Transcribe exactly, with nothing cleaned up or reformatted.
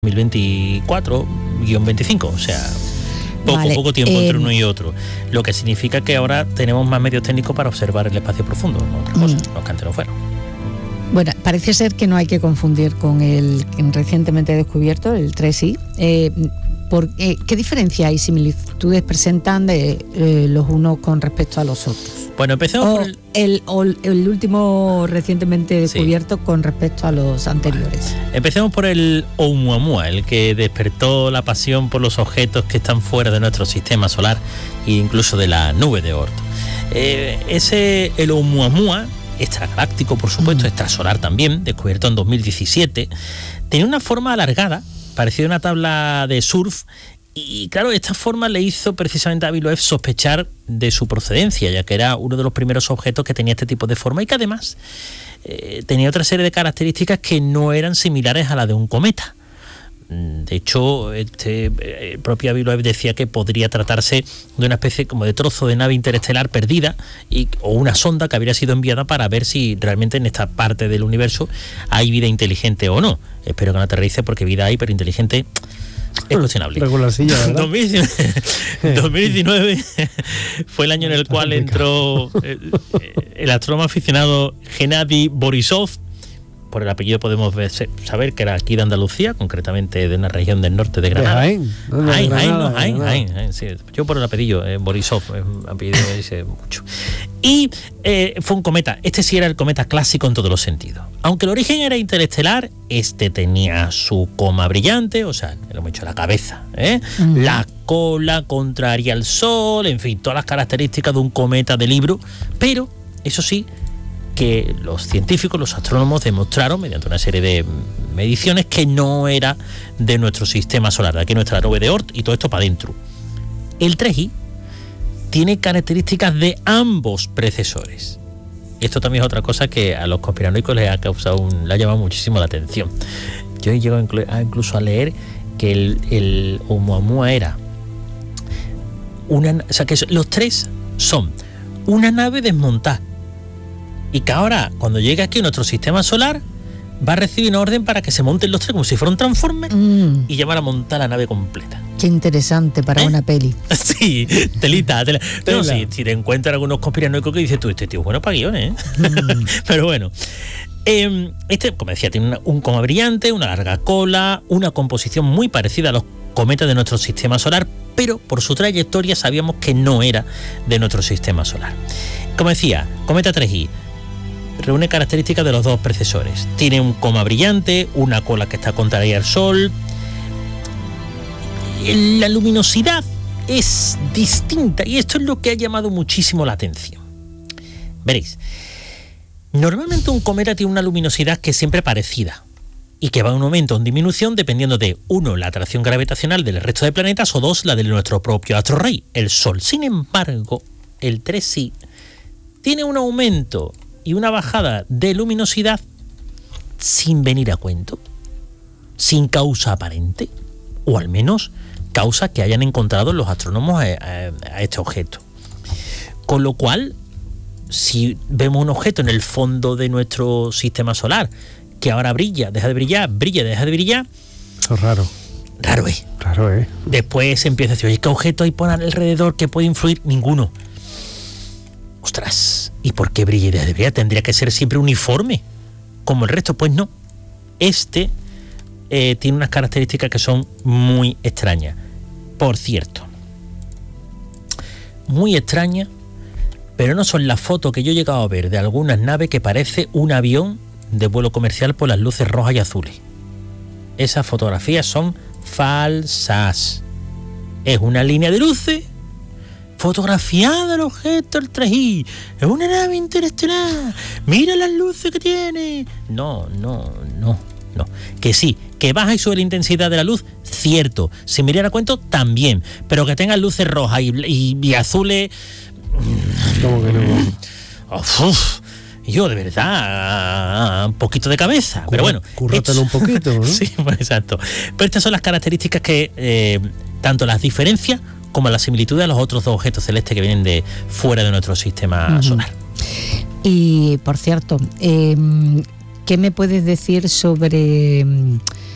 dos mil veinticuatro guión veinticinco, o sea, poco, vale, poco tiempo eh, entre uno y otro, lo que significa que ahora tenemos más medios técnicos para observar el espacio profundo, no otra cosa, mm. los que antes no fueron. Bueno, parece ser que no hay que confundir con el recientemente descubierto, el tres i. Eh, por, eh, ¿Qué diferencia y similitudes presentan de eh, los unos con respecto a los otros? Bueno, empecemos o por el... El, o el último recientemente descubierto sí. con respecto a los anteriores. Vale. Empecemos por el Oumuamua, el que despertó la pasión por los objetos que están fuera de nuestro sistema solar e incluso de la nube de Oort. Eh, ese, el Oumuamua, extragaláctico por supuesto, mm. extrasolar también, descubierto en dos mil diecisiete, tenía una forma alargada, parecida a una tabla de surf. Y claro, esta forma le hizo precisamente a Avi Loeb sospechar de su procedencia, ya que era uno de los primeros objetos que tenía este tipo de forma y que además eh, tenía otra serie de características que no eran similares a la de un cometa. De hecho, este, el propio Avi Loeb decía que podría tratarse de una especie como de trozo de nave interestelar perdida y, o una sonda que habría sido enviada para ver si realmente en esta parte del universo hay vida inteligente o no. Espero que no aterrice, porque vida hay, pero inteligente... es cuestionable. dos mil diecinueve fue el año en el cual entró el, el astrónomo aficionado Gennady Borisov. Por el apellido podemos ver, saber que era aquí de Andalucía, concretamente de una región del norte de Granada. Jaén, no, no, Jaén, Granada, no, Jaén, Jaén, Jaén, sí. Yo por el apellido, eh, Borisov, es un apellido que dice mucho. Y eh, fue un cometa, este sí era el cometa clásico en todos los sentidos. Aunque el origen era interestelar, este tenía su coma brillante, o sea, lo hemos dicho, la cabeza, ¿eh? Uh-huh. La cola contraria al sol, en fin, todas las características de un cometa de libro, pero, eso sí, que los científicos, los astrónomos demostraron mediante una serie de mediciones que no era de nuestro sistema solar, de aquí nuestra nube de Oort, y todo esto para adentro. El tres i tiene características de ambos predecesores. Esto también es otra cosa que a los conspiranoicos les ha causado un, le ha llamado muchísimo la atención. Yo he llegado incluso a leer que el, el Oumuamua era una, o sea que los tres son una nave desmontada. Y que ahora, cuando llegue aquí a nuestro sistema solar, va a recibir una orden para que se monten los tres como si fuera un Transformer mm. y ya van a montar la nave completa. Qué interesante para ¿Eh? una peli. Sí, telita, tela. Pero sí, si te encuentran algunos conspiranoicos que dices tú, este tío es bueno para guiones, ¿eh? Mm. Pero bueno, eh, este, como decía, tiene una, un coma brillante, una larga cola, una composición muy parecida a los cometas de nuestro sistema solar, pero por su trayectoria sabíamos que no era de nuestro sistema solar. Como decía, cometa tres i reúne características de los dos predecesores. Tiene un coma brillante, una cola que está contraria al sol. La luminosidad es distinta y esto es lo que ha llamado muchísimo la atención. Veréis, normalmente un cometa tiene una luminosidad que es siempre parecida y que va en un aumento o en disminución dependiendo de, uno, la atracción gravitacional del resto de planetas, o dos, la de nuestro propio astro rey, el Sol. Sin embargo, el tres i tiene un aumento y una bajada de luminosidad sin venir a cuento, sin causa aparente, o al menos causa que hayan encontrado los astrónomos a, a, a este objeto. Con lo cual, si vemos un objeto en el fondo de nuestro sistema solar que ahora brilla, deja de brillar, brilla, deja de brillar, eso es raro. Raro es. Raro es. Después se empieza a decir, oye, ¿qué objeto hay por alrededor que puede influir? Ninguno. Ostras, ¿y por qué brilla y deja de brillar? Tendría que ser siempre uniforme, como el resto. Pues no. Este eh, tiene unas características que son muy extrañas. Por cierto, muy extrañas, pero no son las fotos que yo he llegado a ver de algunas naves que parece un avión de vuelo comercial por las luces rojas y azules. Esas fotografías son falsas. Es una línea de luces fotografiada el objeto, el tres i. Es una nave interestelar. Mira las luces que tiene. No, no, no, no. Que sí, que baja y sube la intensidad de la luz, cierto. Si mirar a cuento, también. Pero que tenga luces rojas y, y, y azules. ¿Cómo que no? Uf, uf. Yo, de verdad, un poquito de cabeza. Pero bueno. Cúrratelo un poquito, ¿no? Sí, pues exacto. Pero estas son las características que, eh, tanto las diferencias como la similitud de los otros dos objetos celestes que vienen de fuera de nuestro sistema uh-huh. solar. Y, por cierto, eh, ¿qué me puedes decir sobre